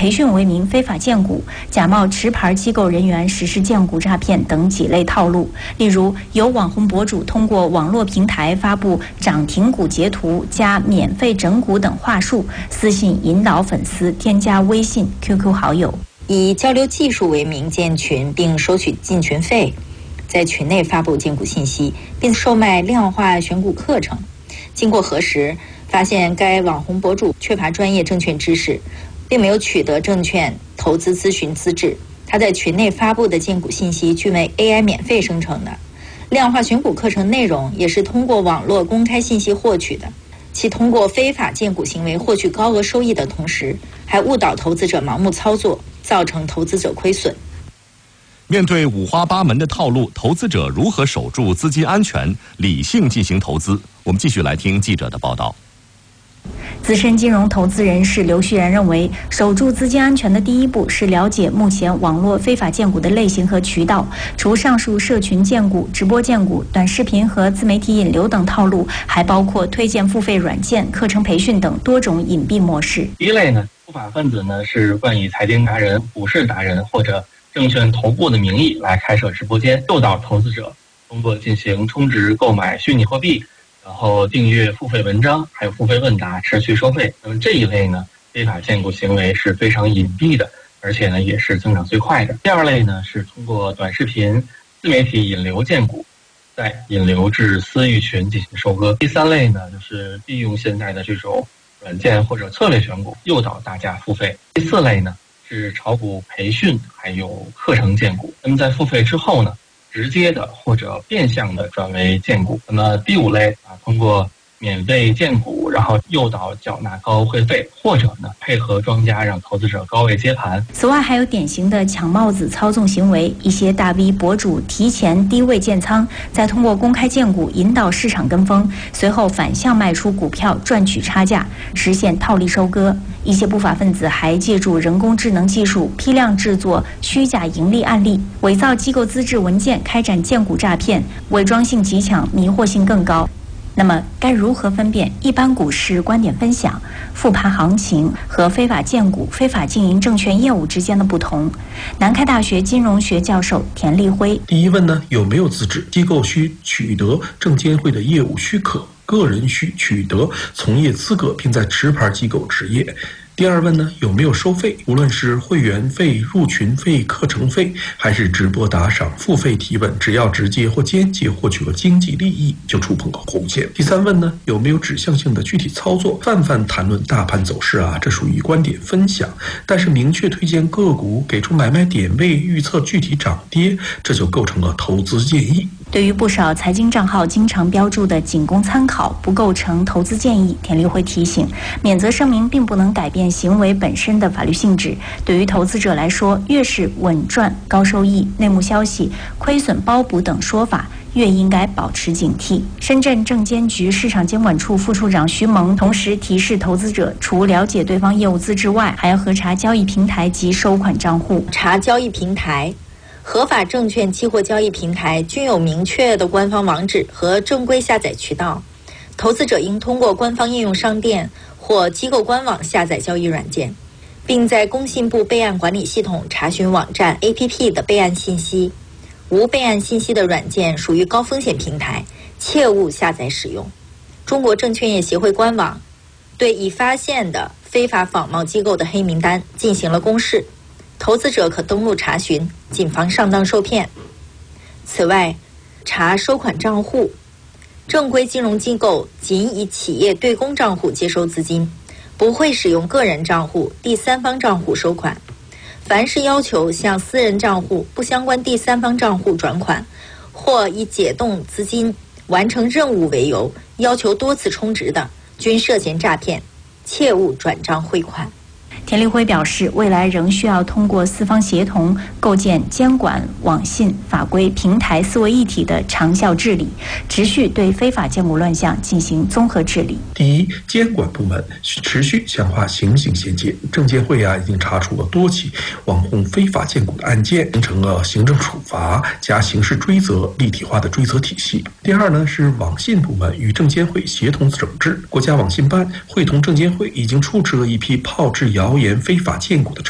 培训为名非法荐股，假冒持牌机构人员实施荐股诈骗等几类套路。例如，有网红博主通过网络平台发布涨停股截图加免费整股等话术，私信引导粉丝添加微信、QQ 好友， 以交流技术为名建群，并收取进群费，在群内发布荐股信息，并售卖量化选股课程。经过核实，发现该网红博主缺乏专业证券知识，并没有取得证券投资咨询资质。他在群内发布的荐股信息均为 AI 免费生成的，量化选股课程内容也是通过网络公开信息获取的。其通过非法荐股行为获取高额收益的同时，还误导投资者盲目操作，造成投资者亏损。 面对五花八门的套路，投资者如何守住资金安全，理性进行投资？我们继续来听记者的报道。 资深金融投资人士刘旭然认为，守住资金安全的第一步是了解目前网络非法荐股的类型和渠道。除上述社群荐股、直播荐股、短视频和自媒体引流等套路，还包括推荐付费软件、课程培训等多种隐蔽模式。 第一类呢，不法分子呢是冠以财经达人、股市达人或者证券头部的名义来开设直播间，诱导投资者通过进行充值购买虚拟货币，然后订阅付费文章，还有付费问答，持续收费。那么这一类呢，非法荐股行为是非常隐蔽的，而且呢也是增长最快的。第二类呢是通过短视频、自媒体引流荐股，再引流至私域群进行收割。第三类呢就是利用现在的这种软件或者策略选股，诱导大家付费。第四类呢是炒股培训还有课程荐股，那么在付费之后呢，直接的或者变相的转为荐股。那么第五类通过免费荐股，然后诱导缴纳高会费，或者呢配合庄家让投资者高位接盘。 此外，还有典型的抢帽子操纵行为，一些大 V 博主提前低位建仓，再通过公开荐股引导市场跟风，随后反向卖出股票赚取差价，实现套利收割。一些不法分子还借助人工智能技术批量制作虚假盈利案例，伪造机构资质文件开展荐股诈骗，伪装性极强，迷惑性更高。那么该如何分辨一般股市观点分享、复盘行情和非法荐股、非法经营证券业务之间的不同？南开大学金融学教授田立辉： 第一问呢，有没有资质？机构需取得证监会的业务许可，个人需取得从业资格，并在持牌机构执业。第二问呢，有没有收费？无论是会员费、入群费、课程费，还是直播打赏、付费提问，只要直接或间接获取了经济利益，就触碰了红线。第三问呢，有没有指向性的具体操作？泛泛谈论大盘走势这属于观点分享，但是明确推荐个股，给出买卖点位，预测具体涨跌，这就构成了投资建议。 对于不少财经账号经常标注的仅供参考，不构成投资建议，田立辉提醒，免责声明并不能改变行为本身的法律性质。对于投资者来说，越是稳赚、高收益、内幕消息、亏损包补等说法，越应该保持警惕。深圳证监局市场监管处副处长徐萌同时提示投资者，除了解对方业务资质外，还要核查交易平台及收款账户。 查交易平台，合法证券期货交易平台均有明确的官方网址和正规下载渠道，投资者应通过官方应用商店或机构官网下载交易软件，并在工信部备案管理系统查询网站 APP 的备案信息。无备案信息的软件属于高风险平台，切勿下载使用。中国证券业协会官网对已发现的非法仿冒机构的黑名单进行了公示，投资者可登录查询，谨防上当受骗。此外，查收款账户，正规金融机构仅以企业对公账户接收资金，不会使用个人账户、第三方账户收款。凡是要求向私人账户不相关第三方账户转款，或以解冻资金、完成任务为由要求多次充值的，均涉嫌诈骗，切勿转账汇款。 田立辉表示，未来仍需要通过四方协同，构建监管、网信、法规、平台四位一体的长效治理，持续对非法荐股乱象进行综合治理。 第一，监管部门持续强化刑警衔接，证监会已经查处了多起网红非法荐股的案件，形成了行政处罚加刑事追责立体化的追责体系。第二呢，是网信部门与证监会协同整治，国家网信办会同证监会已经处置了一批炮制谣言非法荐股的